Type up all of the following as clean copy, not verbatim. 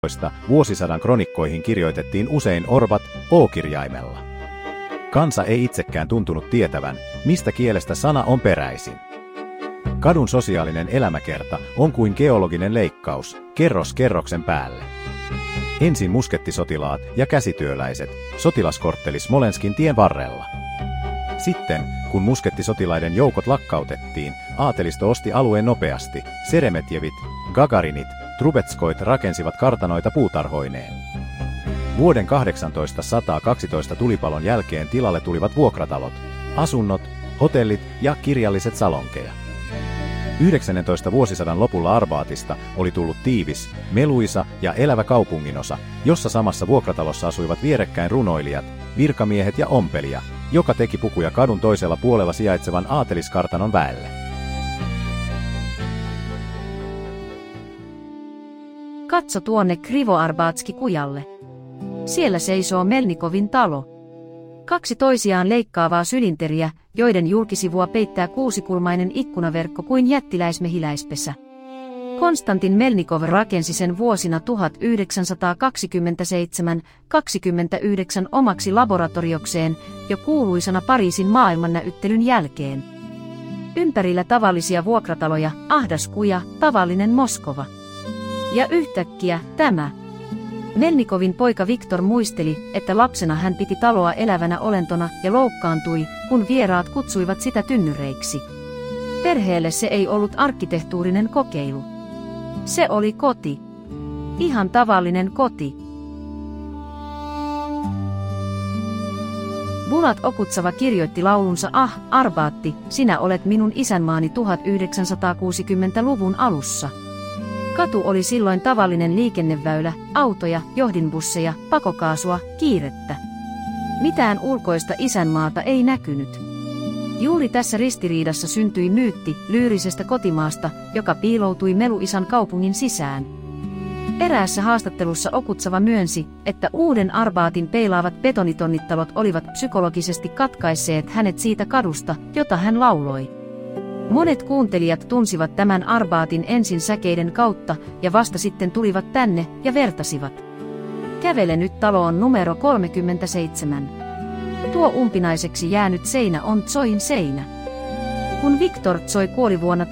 vuosisadan kronikkoihin kirjoitettiin usein orbat O-kirjaimella. Kansa ei itsekään tuntunut tietävän, mistä kielestä sana on peräisin. Kadun sosiaalinen elämäkerta on kuin geologinen leikkaus, kerros kerroksen päälle. Ensin muskettisotilaat ja käsityöläiset, sotilaskortteli Smolenskin tien varrella. Sitten, kun muskettisotilaiden joukot lakkautettiin, aatelisto osti alueen nopeasti, Seremetjevit, Gagarinit, Trubetskoit rakensivat kartanoita puutarhoineen. Vuoden 1812 tulipalon jälkeen tilalle tulivat vuokratalot, asunnot, hotellit ja kirjalliset salonkeja. 19. vuosisadan lopulla Arbaatista oli tullut tiivis, meluisa ja elävä kaupunginosa, jossa samassa vuokratalossa asuivat vierekkäin runoilijat, virkamiehet ja ompelija, joka teki pukuja kadun toisella puolella sijaitsevan aateliskartanon väelle. Katso tuonne Krivoarbatski-kujalle. Siellä seisoo Melnikovin talo. 2 toisiaan leikkaavaa sylinteriä, joiden julkisivua peittää kuusikulmainen ikkunaverkko kuin jättiläismehiläispesä. Konstantin Melnikov rakensi sen vuosina 1927-29 omaksi laboratoriokseen jo kuuluisana Pariisin maailmannäyttelyn jälkeen. Ympärillä tavallisia vuokrataloja, ahdas kuja, tavallinen Moskova. Ja yhtäkkiä tämä. Melnikovin poika Viktor muisteli, että lapsena hän piti taloa elävänä olentona ja loukkaantui, kun vieraat kutsuivat sitä tynnyreiksi. Perheelle se ei ollut arkkitehtuurinen kokeilu. Se oli koti. Ihan tavallinen koti. Bulat Okutsava kirjoitti laulunsa Arbaatti, sinä olet minun isänmaani 1960-luvun alussa. Katu oli silloin tavallinen liikenneväylä, autoja, johdinbusseja, pakokaasua, kiirettä. Mitään ulkoista isänmaata ei näkynyt. Juuri tässä ristiriidassa syntyi myytti lyyrisestä kotimaasta, joka piiloutui meluisan kaupungin sisään. Eräässä haastattelussa Okutsava myönsi, että uuden Arbaatin peilaavat betonitonnittalot olivat psykologisesti katkaisseet hänet siitä kadusta, jota hän lauloi. Monet kuuntelijat tunsivat tämän Arbaatin ensin säkeiden kautta ja vasta sitten tulivat tänne ja vertasivat. Kävele nyt taloon numero 37. Tuo umpinaiseksi jäänyt seinä on Tsoin seinä. Kun Viktor Tsoi kuoli vuonna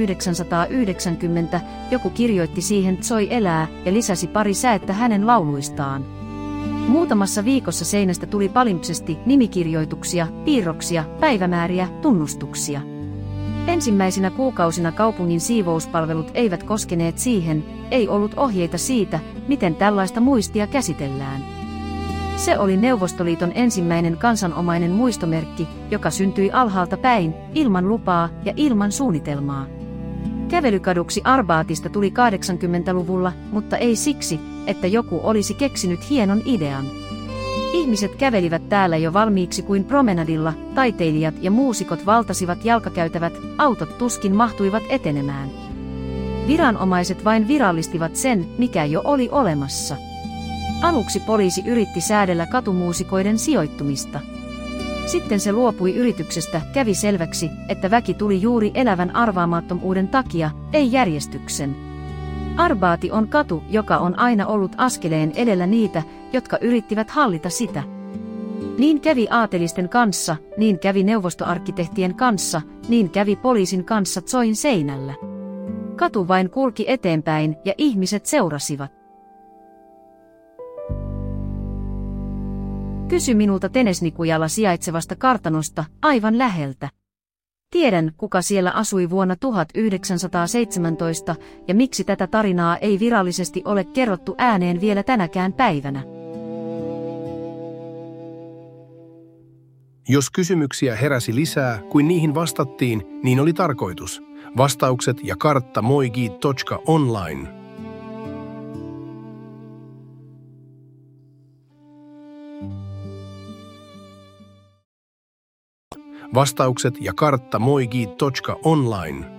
1990, joku kirjoitti siihen Tsoi elää ja lisäsi pari säettä hänen lauluistaan. Muutamassa viikossa seinästä tuli palimpsesti nimikirjoituksia, piirroksia, päivämääriä, tunnustuksia. Ensimmäisinä kuukausina kaupungin siivouspalvelut eivät koskeneet siihen, ei ollut ohjeita siitä, miten tällaista muistia käsitellään. Se oli Neuvostoliiton ensimmäinen kansanomainen muistomerkki, joka syntyi alhaalta päin, ilman lupaa ja ilman suunnitelmaa. Kävelykaduksi Arbaatista tuli 80-luvulla, mutta ei siksi, että joku olisi keksinyt hienon idean. Ihmiset kävelivät täällä jo valmiiksi kuin promenadilla, taiteilijat ja muusikot valtasivat jalkakäytävät, autot tuskin mahtuivat etenemään. Viranomaiset vain virallistivat sen, mikä jo oli olemassa. Aluksi poliisi yritti säädellä katumuusikoiden sijoittumista. Sitten se luopui yrityksestä, kävi selväksi, että väki tuli juuri elävän arvaamattomuuden takia, ei järjestyksen. Arbaati on katu, joka on aina ollut askeleen edellä niitä, jotka yrittivät hallita sitä. Niin kävi aatelisten kanssa, niin kävi neuvostoarkkitehtien kanssa, niin kävi poliisin kanssa Tsoin seinällä. Katu vain kulki eteenpäin ja ihmiset seurasivat. Kysy minulta Tenesnikujalla sijaitsevasta kartanosta, aivan läheltä. Tiedän, kuka siellä asui vuonna 1917 ja miksi tätä tarinaa ei virallisesti ole kerrottu ääneen vielä tänäkään päivänä. Jos kysymyksiä heräsi lisää kuin niihin vastattiin, niin oli tarkoitus. Vastaukset ja kartta moigi.online. Vastaukset ja kartta moigi.online.